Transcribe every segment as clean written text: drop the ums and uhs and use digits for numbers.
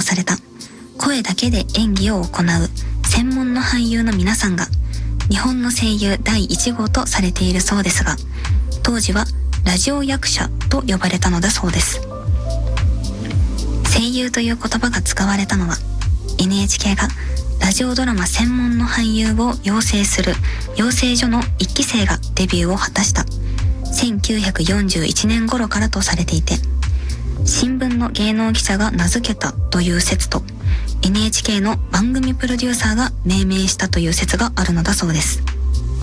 された声だけで演技を行う専門の俳優の皆さんが日本の声優第1号とされているそうですが、当時はラジオ役者と呼ばれたのだそうです。声優という言葉が使われたのは NHK がラジオドラマ専門の俳優を養成する養成所の1期生がデビューを果たした1941年頃からとされていて、新聞の芸能記者が名付けたという説と NHK の番組プロデューサーが命名したという説があるのだそうです。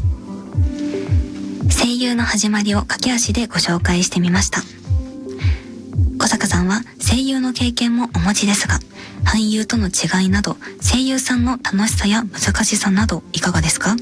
声優の始まりを駆け足でご紹介してみました。小坂さんは声優の経験もお持ちですが、俳優との違いなど声優さんの楽しさや難しさなどいかがですか？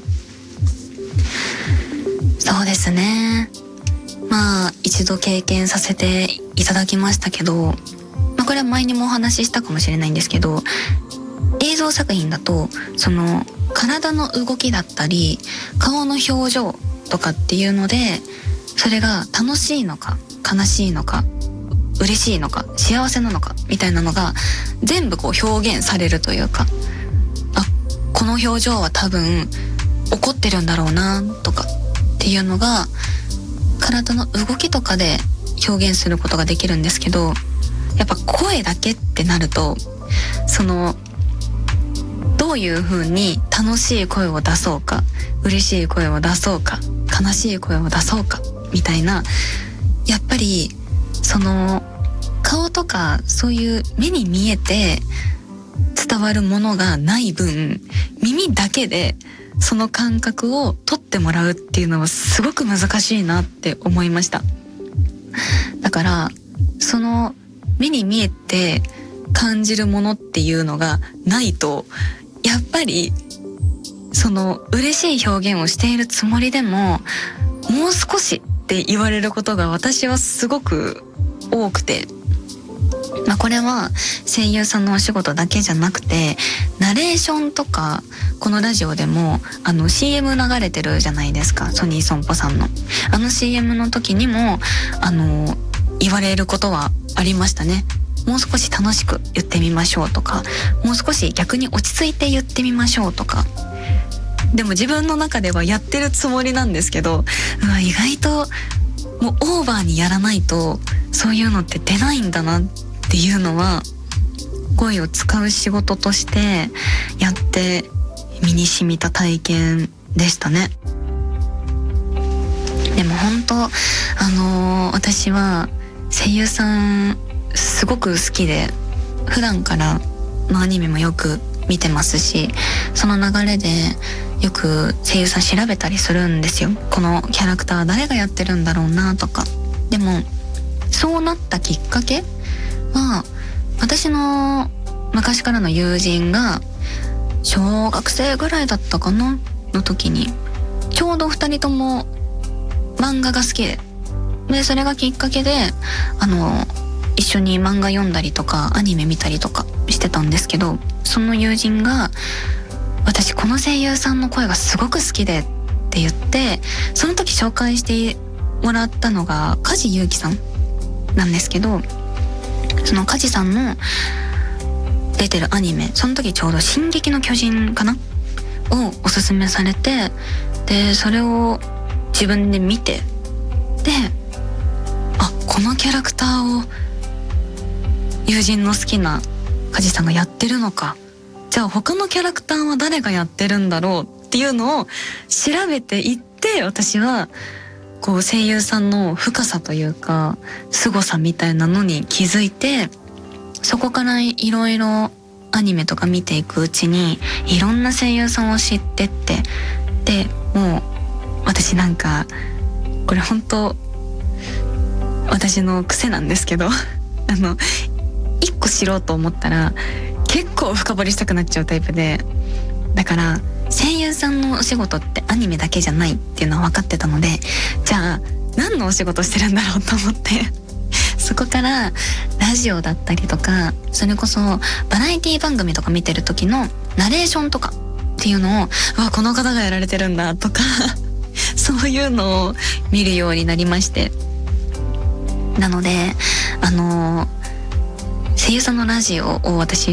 そうですね、一度経験させていただきましたけど、これは前にもお話ししたかもしれないんですけど、映像作品だとその体の動きだったり顔の表情とかっていうので、それが楽しいのか悲しいのか嬉しいのか幸せなのかみたいなのが全部こう表現されるというか、この表情は多分怒ってるんだろうなとかっていうのが体の動きとかで表現することができるんですけど、やっぱ声だけってなると、そのどういう風に楽しい声を出そうか嬉しい声を出そうか悲しい声を出そうかみたいな、やっぱりその顔とかそういう目に見えて伝わるものがない分、耳だけでその感覚を取ってもらうっていうのはすごく難しいなって思いました。だからその目に見えて感じるものっていうのがないと、やっぱりその嬉しい表現をしているつもりでももう少しって言われることが私はすごく多くて、これは声優さんのお仕事だけじゃなくて、ナレーションとかこのラジオでもCM 流れてるじゃないですか、ソニー損保さんのCM の時にも言われることはありましたね。もう少し楽しく言ってみましょうとか、もう少し逆に落ち着いて言ってみましょうとか。でも自分の中ではやってるつもりなんですけど、意外ともうオーバーにやらないとそういうのって出ないんだなっていうのは、声を使う仕事としてやって身に染みた体験でしたね。でも本当私は声優さんすごく好きで、普段からアニメもよく見てますし、その流れでよく声優さん調べたりするんですよ。このキャラクター誰がやってるんだろうなとか。でもそうなったきっかけは、私の昔からの友人が小学生ぐらいだったかなの時に、ちょうど2人とも漫画が好きで、それがきっかけで一緒に漫画読んだりとかアニメ見たりとかしてたんですけど、その友人が私この声優さんの声がすごく好きでって言って、その時紹介してもらったのが梶裕貴さんなんですけど、その梶さんの出てるアニメ、その時ちょうど進撃の巨人かなをおすすめされて、でそれを自分で見て、でこのキャラクターを友人の好きな梶さんがやってるのか、じゃあ他のキャラクターは誰がやってるんだろうっていうのを調べていって、私はこう声優さんの深さというか凄さみたいなのに気づいて、そこからいろいろアニメとか見ていくうちにいろんな声優さんを知ってって、でもう私なんかこれ本当私の癖なんですけど一個知ろうと思ったら結構深掘りしたくなっちゃうタイプで、だから声優さんのお仕事ってアニメだけじゃないっていうのは分かってたので、じゃあ何のお仕事してるんだろうと思ってそこからラジオだったりとか、それこそバラエティ番組とか見てる時のナレーションとかっていうのを、この方がやられてるんだとかそういうのを見るようになりまして、なので声優さんのラジオを私